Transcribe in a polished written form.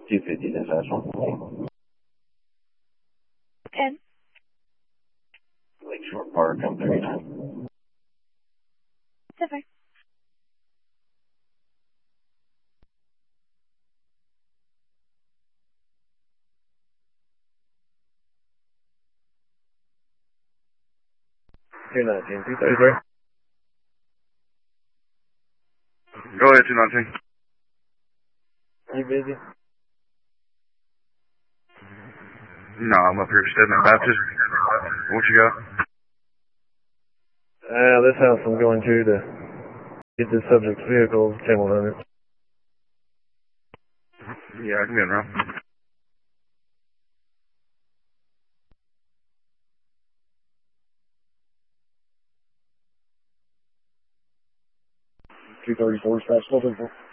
250 National. 10. Lakeshore Park, I'm 39. That's fine. Two 233. Go ahead, 219. You busy? No, I'm up here at Stedman Baptist. What you got? This house I'm going to get the subject's vehicle, 10100. Yeah, I can get around. 234 dispatch, 1234.